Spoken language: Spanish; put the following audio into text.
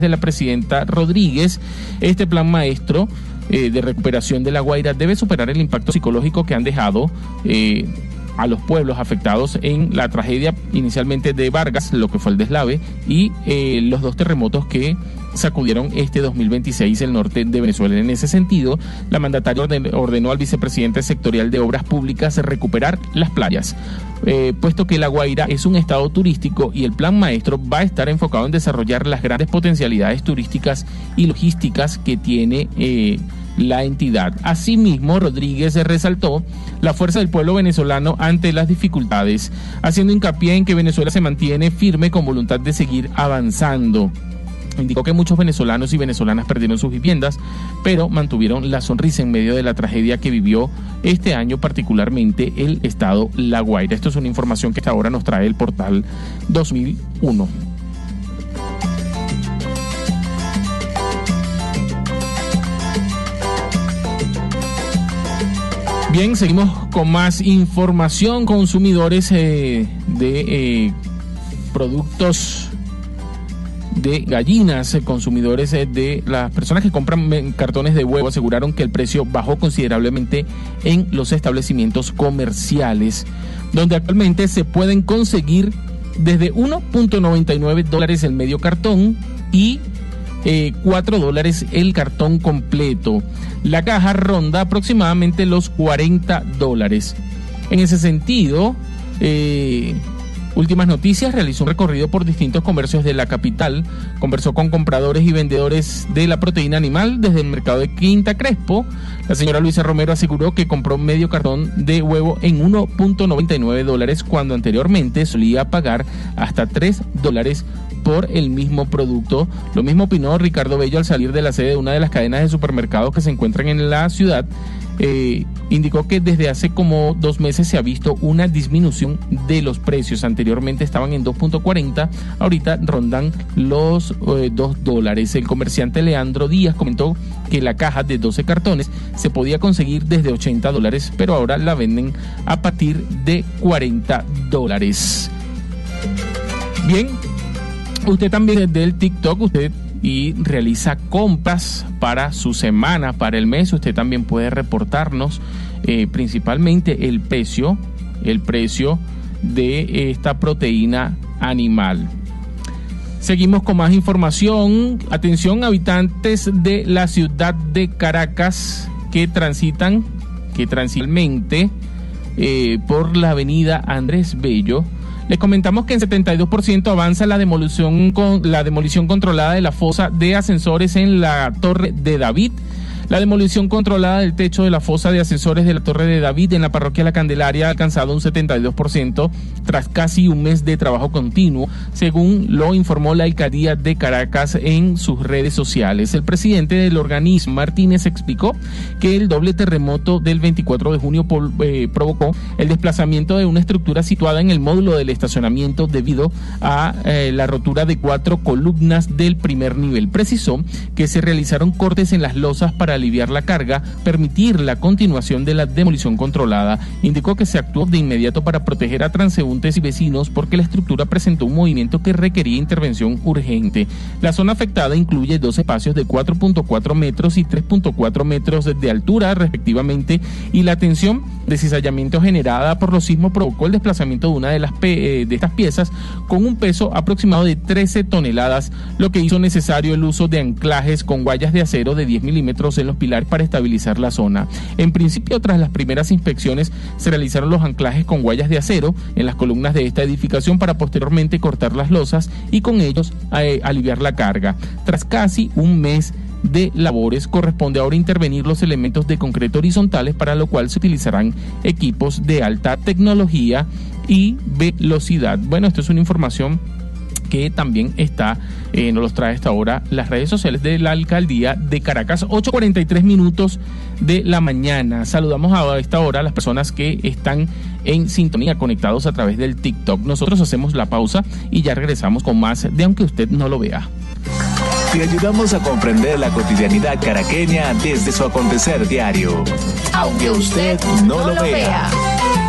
de la presidenta Rodríguez, este plan maestro de recuperación de La Guaira debe superar el impacto psicológico que han dejado a los pueblos afectados en la tragedia inicialmente de Vargas, lo que fue el deslave, y los dos terremotos que sacudieron este 2026 el norte de Venezuela. En ese sentido, la mandataria ordenó al vicepresidente sectorial de Obras Públicas recuperar las playas, puesto que La Guaira es un estado turístico y el plan maestro va a estar enfocado en desarrollar las grandes potencialidades turísticas y logísticas que tiene la entidad. Asimismo, Rodríguez resaltó la fuerza del pueblo venezolano ante las dificultades, haciendo hincapié en que Venezuela se mantiene firme con voluntad de seguir avanzando. Indicó que muchos venezolanos y venezolanas perdieron sus viviendas, pero mantuvieron la sonrisa en medio de la tragedia que vivió este año, particularmente el estado La Guaira. Esto es una información que hasta ahora nos trae el portal 2001. Bien, seguimos con más información. Consumidores de productos de gallinas, consumidores de las personas que compran cartones de huevo aseguraron que el precio bajó considerablemente en los establecimientos comerciales, donde actualmente se pueden conseguir desde $1.99 el medio cartón y $4 el cartón completo. La caja ronda aproximadamente los $40. En ese sentido, Últimas Noticias realizó un recorrido por distintos comercios de la capital, conversó con compradores y vendedores de la proteína animal desde el mercado de Quinta Crespo. La señora Luisa Romero aseguró que compró medio cartón de huevo en $1.99 cuando anteriormente solía pagar hasta $3 por el mismo producto. Lo mismo opinó Ricardo Bello al salir de la sede de una de las cadenas de supermercados que se encuentran en la ciudad. Indicó que desde hace como 2 meses se ha visto una disminución de los precios. Anteriormente estaban en 2.40, ahorita rondan los $2. El comerciante Leandro Díaz comentó que la caja de 12 cartones se podía conseguir desde $80, pero ahora la venden a partir de $40. Bien, usted también del TikTok, usted y realiza compras para su semana, para el mes, usted también puede reportarnos principalmente el precio de esta proteína animal. Seguimos con más información. Atención, habitantes de la ciudad de Caracas que transitan por la avenida Andrés Bello. Les comentamos que en 72% avanza la demolición controlada de la fosa de ascensores en la Torre de David. La demolición controlada del techo de la fosa de ascensores de la Torre de David en la parroquia La Candelaria ha alcanzado un 72% tras casi un mes de trabajo continuo, según lo informó la alcaldía de Caracas en sus redes sociales. El presidente del organismo, Martínez, explicó que el doble terremoto del 24 de junio provocó el desplazamiento de una estructura situada en el módulo del estacionamiento debido a la rotura de 4 columnas del primer nivel. Precisó que se realizaron cortes en las losas para aliviar la carga, permitir la continuación de la demolición controlada. Indicó que se actuó de inmediato para proteger a transeúntes y vecinos porque la estructura presentó un movimiento que requería intervención urgente. La zona afectada incluye 2 espacios de 4.4 metros y 3.4 metros de altura respectivamente, y la tensión de cizallamiento generada por los sismos provocó el desplazamiento de una de estas piezas con un peso aproximado de 13 toneladas, lo que hizo necesario el uso de anclajes con guayas de acero de 10 milímetros en los pilares para estabilizar la zona. En principio, tras las primeras inspecciones, se realizaron los anclajes con guayas de acero en las columnas de esta edificación para posteriormente cortar las losas y con ellos aliviar la carga. Tras casi un mes de labores, corresponde ahora intervenir los elementos de concreto horizontales, para lo cual se utilizarán equipos de alta tecnología y velocidad. Bueno, esto es una información que también nos los trae hasta ahora las redes sociales de la alcaldía de Caracas. 8:43 de la mañana. Saludamos a esta hora a las personas que están en sintonía, conectados a través del TikTok. Nosotros hacemos la pausa y ya regresamos con más de Aunque Usted No Lo Vea. Te ayudamos a comprender la cotidianidad caraqueña desde su acontecer diario. Aunque usted no lo vea.